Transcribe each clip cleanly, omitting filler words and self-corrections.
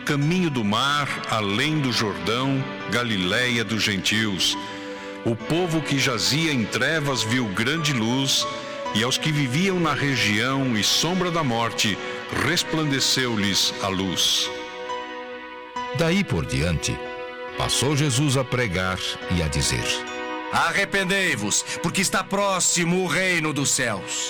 caminho do mar, além do Jordão, Galiléia dos gentios. O povo que jazia em trevas viu grande luz, e aos que viviam na região e sombra da morte, resplandeceu-lhes a luz. Daí por diante, passou Jesus a pregar e a dizer: Arrependei-vos, porque está próximo o reino dos céus.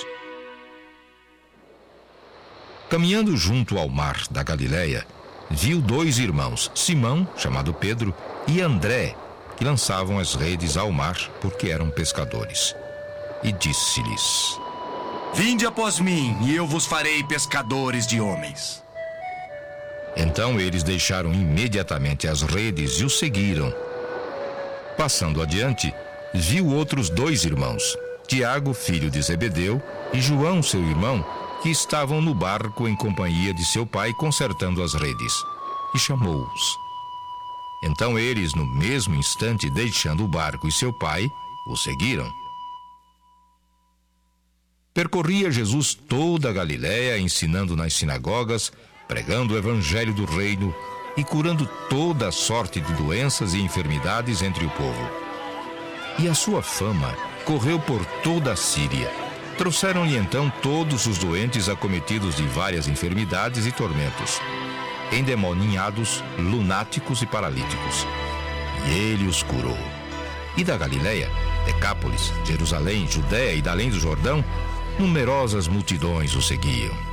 Caminhando junto ao mar da Galiléia, viu 2 irmãos, Simão, chamado Pedro, e André, que lançavam as redes ao mar porque eram pescadores. E disse-lhes: Vinde após mim, e eu vos farei pescadores de homens. Então eles deixaram imediatamente as redes e o seguiram. Passando adiante, viu outros 2 irmãos, Tiago, filho de Zebedeu, e João, seu irmão, que estavam no barco em companhia de seu pai consertando as redes, e chamou-os. Então eles, no mesmo instante, deixando o barco e seu pai, o seguiram. Percorria Jesus toda a Galiléia, ensinando nas sinagogas, pregando o evangelho do reino e curando toda sorte de doenças e enfermidades entre o povo. E a sua fama correu por toda a Síria. Trouxeram-lhe então todos os doentes acometidos de várias enfermidades e tormentos, endemoninhados, lunáticos e paralíticos. E ele os curou. E da Galiléia, Decápolis, Jerusalém, Judéia e da além do Jordão, numerosas multidões o seguiam.